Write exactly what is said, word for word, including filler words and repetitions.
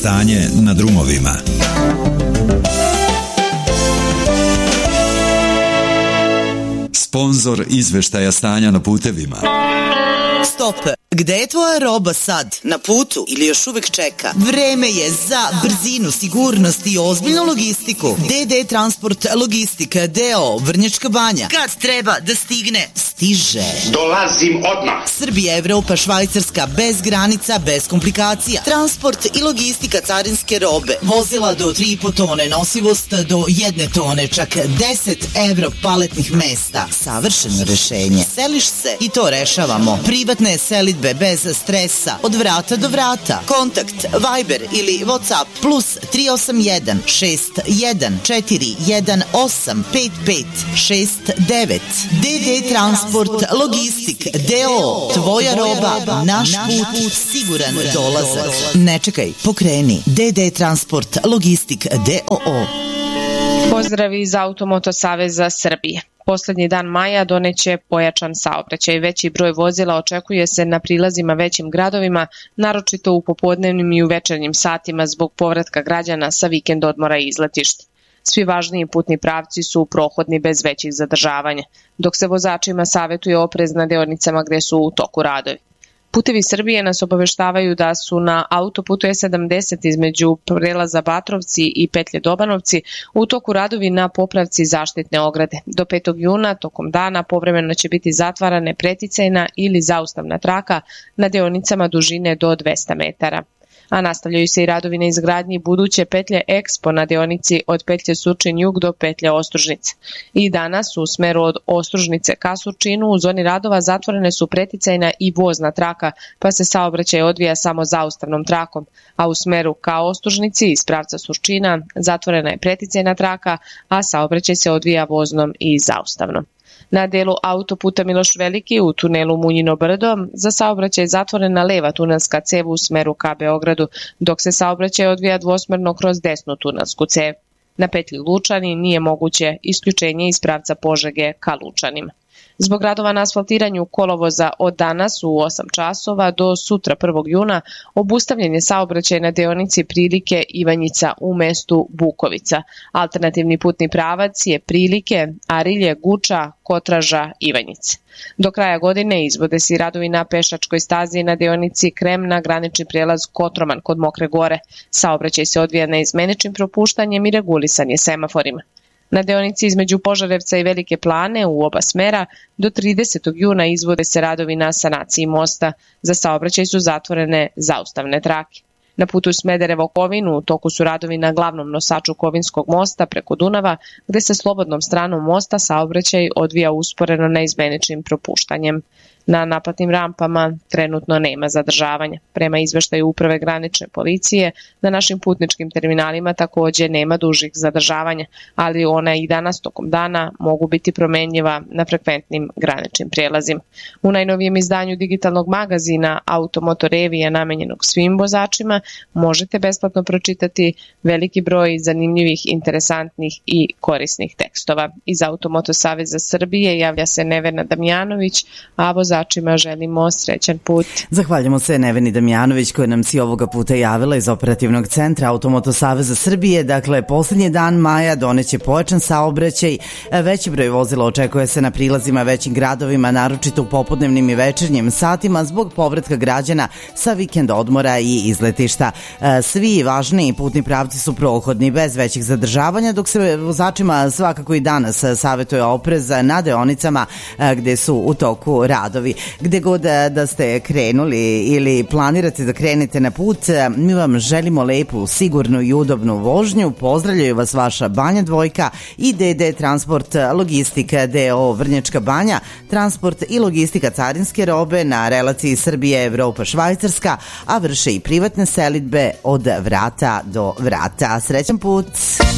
stanje na drumovima. Sponzor izveštaja stanja na putevima. Stop! Gde je tvoja roba sad? Na putu ili još uvek čeka? Vreme je za brzinu, sigurnost i ozbiljnu logistiku. D D Transport Logistika D O Vrnjačka Banja. Kad treba da stigne, stiže. Dolazim odmah. Srbija, Evropa, Švajcarska, bez granica, bez komplikacija. Transport i logistika carinske robe. Vozila do tri i po tone, nosivost do jedne tone, čak deset evro paletnih mesta. Savršeno rešenje. Seliš se i to rešavamo. Privatne selidbe bez stresa, od vrata do vrata. Kontakt Viber ili WhatsApp plus tri osam jedan šest jedan četiri jedan osam pet pet šest devet. D D Transport Logistik D O. Tvoja roba, naš put, siguran dolazak. Ne čekaj, pokreni. D D Transport Logistik D O O. Pozdrav iz Automoto Saveza Srbije. Poslednji dan maja doneće pojačan saobraćaj. Veći broj vozila očekuje se na prilazima većim gradovima, naročito u popodnevnim i u večernjim satima zbog povratka građana sa vikend odmora i izletišta. Svi važniji putni pravci su prohodni bez većih zadržavanja, dok se vozačima savetuje oprez na deonicama gde su u toku radovi. Putevi Srbije nas obaveštavaju da su na autoputu E sedamdeset između prelaza Batrovci i petlje Dobanovci u toku radovi na popravci zaštitne ograde. Do petog juna tokom dana povremeno će biti zatvarane preticajna ili zaustavna traka na deonicama dužine do dvesta metara. A nastavljaju se i radovi na izgradnji buduće petlje Expo na deonici od petlje Surčin jug do petlje Ostružnice. I danas u smeru od Ostružnice ka Surčinu u zoni radova zatvorene su preticajna i vozna traka, pa se saobraćaj odvija samo zaustavnom trakom, a u smeru ka Ostružnici iz pravca Surčina zatvorena je preticajna traka, a saobraćaj se odvija voznom i zaustavnom. Na delu autoputa Miloš Veliki u tunelu Munjino brdo za saobraćaj je zatvorena leva tunelska cev u smeru ka Beogradu, dok se saobraćaj odvija dvosmerno kroz desnu tunelsku cev. Na petlji Lučani nije moguće isključenje iz pravca Požege ka Lučanima. Zbog radova na asfaltiranju kolovoza od danas u osam časova do sutra prvog juna obustavljen je saobraćaj na deonici Prilike Ivanjica u mestu Bukovica. Alternativni putni pravac je Prilike, Arilje, Guča, Kotraža, Ivanjice. Do kraja godine izvode se i radovi na pešačkoj stazi na deonici Kremna, granični prijelaz Kotroman kod Mokre Gore. Saobraćaj se odvija neizmeničnim propuštanjem i regulisanje semaforima. Na deonici između Požarevca i Velike Plane u oba smera do tridesetog juna izvode se radovi na sanaciji mosta. Za saobraćaj su zatvorene zaustavne trake. Na putu Smederevo-Kovin u toku su radovi na glavnom nosaču Kovinskog mosta preko Dunava, gde se slobodnom stranom mosta saobraćaj odvija usporeno neizmeničnim propuštanjem. Na naplatnim rampama trenutno nema zadržavanja. Prema izveštaju Uprave granične policije, na našim putničkim terminalima takođe nema dužih zadržavanja, ali ona i danas tokom dana mogu biti promenljiva na frekventnim graničnim prijelazima. U najnovijem izdanju digitalnog magazina Automoto Revija namenjenog svim vozačima možete besplatno pročitati veliki broj zanimljivih, interesantnih i korisnih tekstova. Iz Automoto Saveza Srbije javlja se Nevena Damjanović, a vozačima želimo srećan put. Zahvaljamo se Neveni Damjanović koja nam si ovoga puta javila iz operativnog centra Automoto Saveza Srbije. Dakle, poslednji dan maja doneće pojačan saobraćaj. Veći broj vozila očekuje se na prilazima većim gradovima, naročito u popodnevnim i večernjim satima zbog povratka građana sa vikend odmora i izletišta. Svi važniji putni pravci su prohodni bez većih zadržavanja, dok se vozačima svakako i danas savetuje oprez na deonicama gde su u toku radovi. Gde god da ste krenuli ili planirate da krenete na put, mi vam želimo lepu, sigurnu i udobnu vožnju. Pozdravljaju vas vaša Banja Dvojka i D D Transport Logistika D O Vrnjačka Banja, transport i logistika carinske robe na relaciji Srbije, Evropa, Švajcarska, a vrše i privatne selidbe od vrata do vrata. Srećan put!